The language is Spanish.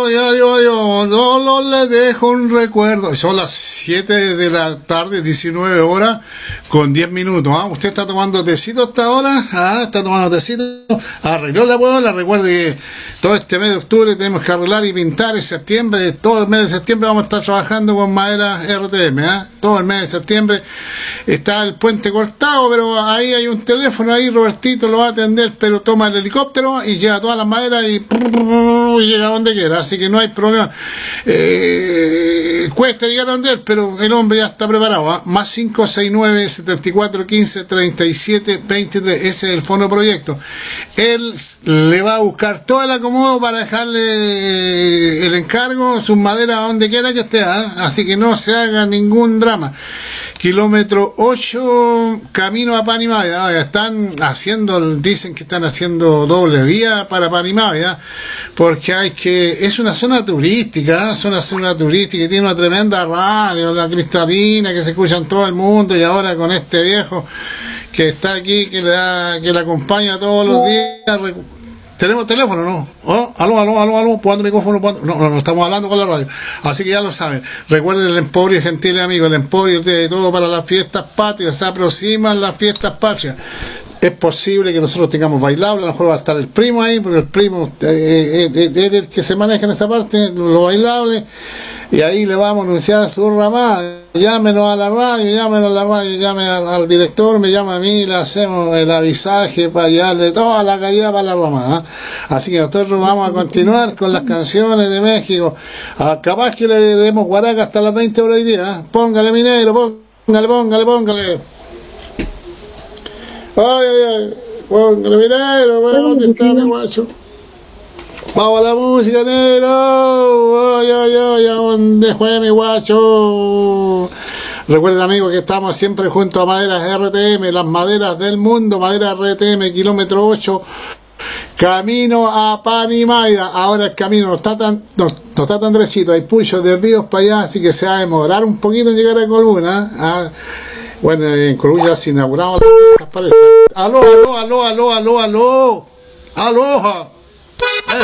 yo, solo les dejo un recuerdo. Son las 7 de la tarde, 19 horas, con 10 minutos. ¿Ah? ¿Usted está tomando tecito hasta ahora? ¿Ah? ¿Está tomando tecito? Arregló la huevola. Recuerde que todo este mes de octubre tenemos que arreglar y pintar. En septiembre, todo el mes de septiembre vamos a estar trabajando con madera RTM. ¿Ah? Todo el mes de septiembre está el puente cortado, pero ahí hay un teléfono, ahí Robertito lo va a atender, pero toma el helicóptero y lleva todas las maderas y llega a donde quiera, así que no hay problema. Cuesta llegar a donde él, pero el hombre ya está preparado. ¿Ah? Más 569 74 15 37 23, ese es el fono proyecto. Él le va a buscar todo el acomodo para dejarle el encargo, sus maderas a donde quiera que esté. ¿Ah? Así que no se haga ningún drama. Kilómetro 8, camino a Panimavia. Están haciendo, dicen que están haciendo doble vía para Panimavia, porque es una zona turística, y tiene una tremenda radio, la cristalina, que se escucha en todo el mundo, y ahora con este viejo que está aquí, que le acompaña todos los días. ¿Tenemos teléfono, no? ¿Oh? Aló, ¿puedo micrófono? No, estamos hablando con la radio. Así que ya lo saben. Recuerden el Emporio, gentiles amigos, el Emporio de todo para las fiestas patrias. Se aproximan las fiestas patrias. Es posible que nosotros tengamos bailable, a lo mejor va a estar el primo ahí, porque el primo es el que se maneja en esta parte, lo bailable. Y ahí le vamos a anunciar su ramada. Llámenos a la radio, llame al director, me llama a mí, le hacemos el avisaje para llevarle toda la calle para la ramada. Así que nosotros vamos a continuar con las canciones de México. Capaz que le demos guaraca hasta las 20 horas hoy día. Póngale, minero, póngale. Ay, póngale, minero, ¿dónde está mi guacho? Vamos a la música, negro. Ay, ¿a dónde fue mi guacho? Recuerden, amigos, que estamos siempre junto a Maderas RTM, las maderas del mundo. Maderas RTM, kilómetro 8, camino a Panimavia. Ahora el camino no está tan derechito, hay puchos de ríos para allá, así que se va a demorar un poquito en llegar a Colbuna. Bueno, en Colbuna ya se inauguramos las paredes. Aló.